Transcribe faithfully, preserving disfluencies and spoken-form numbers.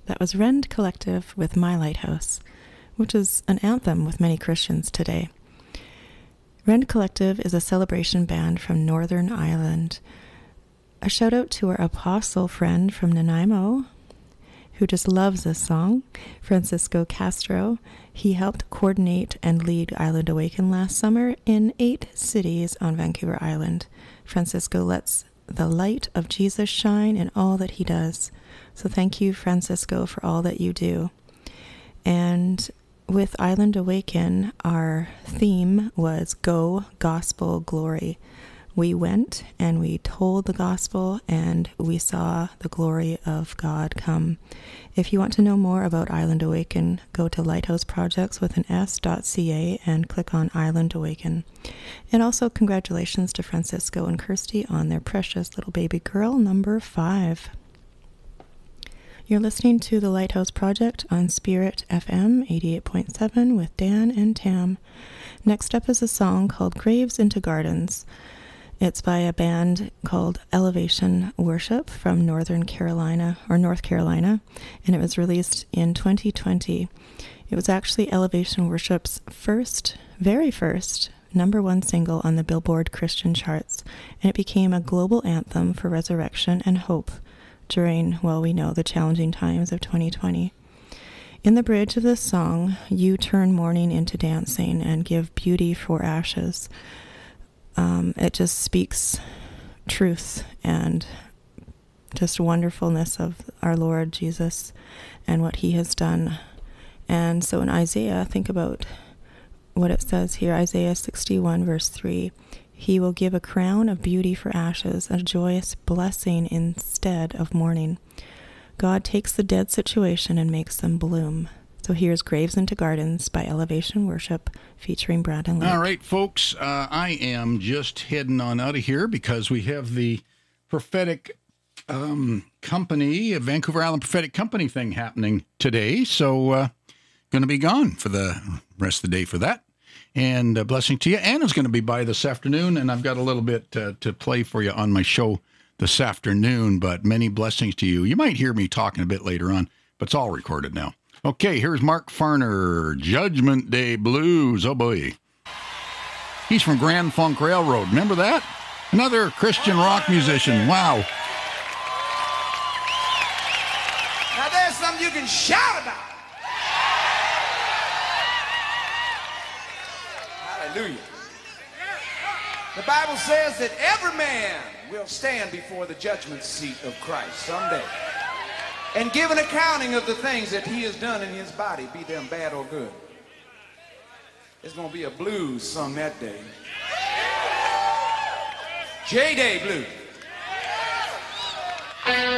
That was Rend Collective with My Lighthouse, which is an anthem with many Christians today. Rend Collective is a celebration band from Northern Ireland. A shout out to our apostle friend from Nanaimo, who just loves this song, Francisco Castro. He helped coordinate and lead Island Awaken last summer in eight cities on Vancouver Island. Francisco lets the light of Jesus shine in all that he does. So thank you, Francisco, for all that you do. And with Island Awaken, our theme was Go, Gospel, Glory. We went and we told the gospel and we saw the glory of God come. If you want to know more about Island Awaken, go to lighthouse projects with an S.ca and click on Island Awaken. And also congratulations to Francisco and Kirsty on their precious little baby girl, number five. You're listening to the Lighthouse Project on Spirit F M eighty-eight point seven with Dan and Tam. Next up is a song called Graves into Gardens. It's by a band called Elevation Worship from Northern Carolina, or North Carolina, and it was released in twenty twenty. It was actually Elevation Worship's first, very first, number one single on the Billboard Christian charts, and it became a global anthem for resurrection and hope during, well, we know, the challenging times of twenty twenty. In the bridge of this song, you turn mourning into dancing and give beauty for ashes. Um, it just speaks truth and just wonderfulness of our Lord Jesus and what he has done. And so in Isaiah, think about what it says here, Isaiah sixty-one, verse three. He will give a crown of beauty for ashes, a joyous blessing instead of mourning. God takes the dead situation and makes them bloom. So here's Graves into Gardens by Elevation Worship, featuring Brandon Lake. All right, folks, uh, I am just heading on out of here because we have the prophetic um, company, a Vancouver Island Prophetic Company thing happening today. So uh, going to be gone for the rest of the day for that. And a blessing to you. Anna's going to be by this afternoon, and I've got a little bit uh, to play for you on my show this afternoon, but many blessings to you. You might hear me talking a bit later on, but it's all recorded now. Okay, here's Mark Farner, Judgment Day Blues. Oh, boy. He's from Grand Funk Railroad. Remember that? Another Christian rock musician. Wow. Now, there's something you can shout about. Hallelujah. The Bible says that every man will stand before the judgment seat of Christ someday and give an accounting of the things that he has done in his body, be them bad or good. There's going to be a blues sung that day. J-Day Blues.